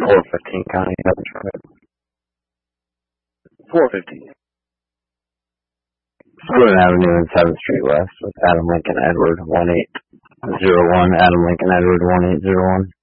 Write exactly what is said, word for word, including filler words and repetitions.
four fifteen County Avenue. four fifteen. Square Avenue and seventh Street West with Adam Lincoln Edward one eight zero one. Adam Lincoln Edward one eight zero one.